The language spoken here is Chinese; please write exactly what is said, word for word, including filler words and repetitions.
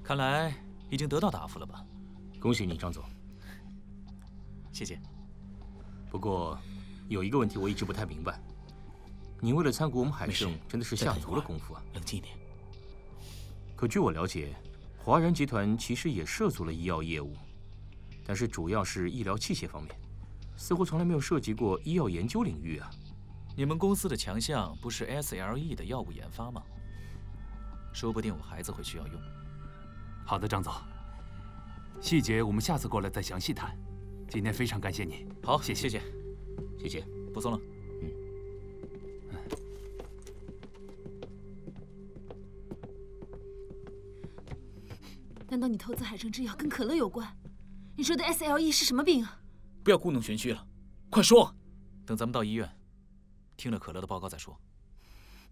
看来已经得到答复了吧？ 恭喜你，张总。 谢谢。 不过，有一个问题我一直不太明白，你为了参股我们海盛，真的是下足了功夫啊！ 冷静一点。 可据我了解，华燃集团其实也涉足了医药业务，但是主要是医疗器械方面，似乎从来没有涉及过医药研究领域啊。 你们公司的强项不是 S L E 的药物研发吗？说不定我孩子会需要用。 好的，张总，细节我们下次过来再详细谈。今天非常感谢你。 好， 谢谢谢谢， 谢谢， 不送了。 嗯。 难道你投资海盛制药跟可乐有关？你说的 S L E 是什么病啊？ 不要故弄玄虚了，快说。等咱们到医院，听了可乐的报告再说。